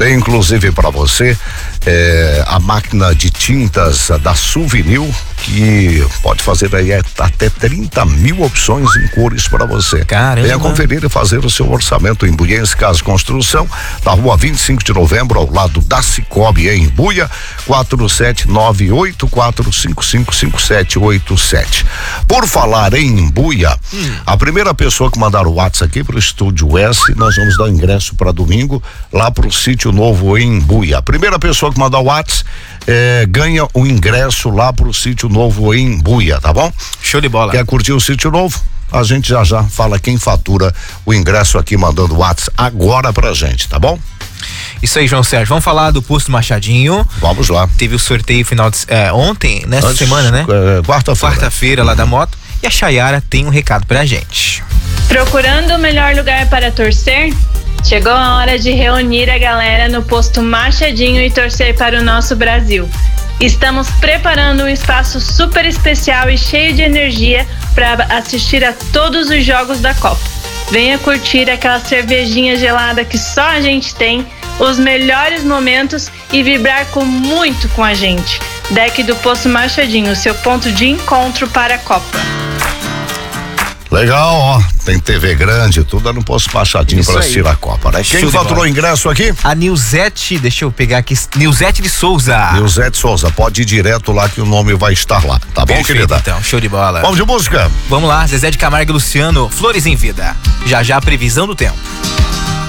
Tem inclusive para você a máquina de tintas da Souvenir, que pode fazer aí até 30 mil opções em cores para você. Caramba. Venha conferir e fazer o seu orçamento em Buiense Casa Construção, na rua 25 de novembro, ao lado da Cicobi, em Buia, 47984555787. Por falar em Buia, a primeira pessoa que mandar o WhatsApp aqui pro Estúdio S, nós vamos dar o ingresso para domingo lá pro Sítio Novo em Buia. A primeira pessoa que mandar o WhatsApp ganha o ingresso lá pro Sítio Novo em Buia, tá bom? Show de bola. Quer curtir o Sítio Novo? A gente já fala quem fatura o ingresso aqui, mandando o WhatsApp agora pra gente, tá bom? Isso aí, João Sérgio. Vamos falar do Posto Machadinho. Vamos lá. Teve o sorteio ontem, nessa semana, né? Quarta-feira lá da moto. E a Chayara tem um recado pra gente. Procurando o melhor lugar para torcer? Chegou a hora de reunir a galera no Posto Machadinho e torcer para o nosso Brasil. Estamos preparando um espaço super especial e cheio de energia para assistir a todos os jogos da Copa. Venha curtir aquela cervejinha gelada que só a gente tem, os melhores momentos e vibrar muito com a gente. Deck do Posto Machadinho, seu ponto de encontro para a Copa. Legal, ó. Tem TV grande, tudo no Posto Machadinho para assistir a Copa, né? Quem faturou o ingresso aqui? A Nilzete, deixa eu pegar aqui, Nilzete de Souza. Nilzete Souza, pode ir direto lá que o nome vai estar lá, tá bom, querida? Então, show de bola. Vamos de música? Vamos lá, Zezé de Camargo e Luciano, Flores em Vida. Já a previsão do tempo.